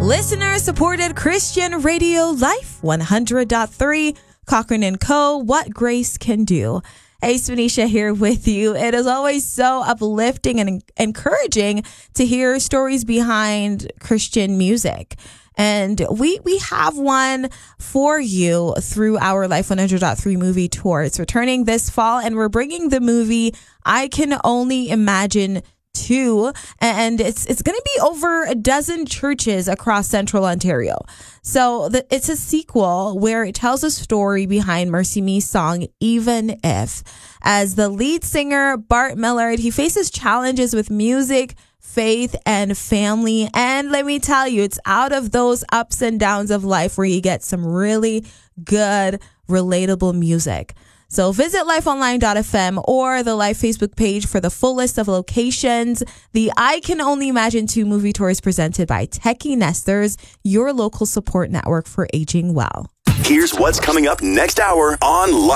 Listener-supported Christian radio Life 100.3, Cochran & Co., What Grace Can Do. Hey, Spanisha here with you. It is always so uplifting and encouraging to hear stories behind Christian music. And we have one for you through our Life 100.3 movie tour. It's returning this fall, and we're bringing the movie I Can Only Imagine 2, and it's going to be over a dozen churches across central Ontario. So it's a sequel where it tells a story behind MercyMe's song Even If. As the lead singer, Bart Millard, he faces challenges with music, faith, and family. And let me tell you, it's out of those ups and downs of life where you get some really good, relatable music. So visit lifeonline.fm or the Life Facebook page for the full list of locations. The I Can Only Imagine 2 movie tour is presented by Techie Nesters, your local support network for aging well. Here's what's coming up next hour on Life.